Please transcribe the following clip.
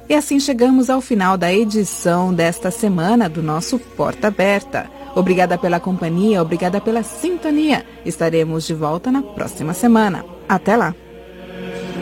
E assim chegamos ao final da edição desta semana do nosso Porta Aberta. Obrigada pela companhia, obrigada pela sintonia. Estaremos de volta na próxima semana. Até lá!